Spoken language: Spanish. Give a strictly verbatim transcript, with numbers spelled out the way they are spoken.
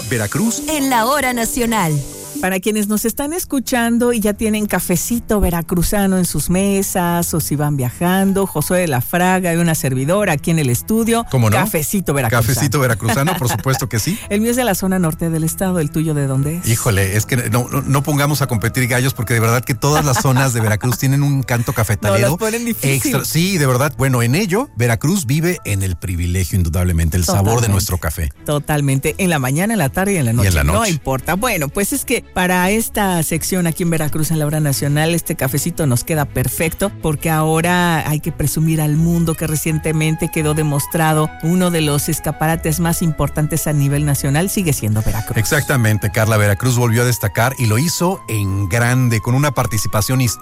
Veracruz en la hora nacional. Para quienes nos están escuchando y ya tienen cafecito veracruzano en sus mesas o si van viajando, Josué de la Fraga y una servidora aquí en el estudio. ¿Cómo no? Cafecito veracruzano. Cafecito veracruzano, por supuesto que sí. El mío es de la zona norte del estado, ¿el tuyo de dónde es? Híjole, es que no, no, no pongamos a competir gallos porque de verdad que todas las zonas de Veracruz tienen un canto cafetalero. No, las ponen difícil. Extra. Sí, de verdad. Bueno, en ello, Veracruz vive en el privilegio, indudablemente, el Totalmente. sabor de nuestro café. Totalmente. En la mañana, en la tarde y en la noche. Y en la noche. No importa. Bueno, pues es que para esta sección aquí en Veracruz en la hora nacional, este cafecito nos queda perfecto porque ahora hay que presumir al mundo que recientemente quedó demostrado uno de los escaparates más importantes a nivel nacional sigue siendo Veracruz. Exactamente, Carla. Veracruz volvió a destacar y lo hizo en grande, con una participación histórica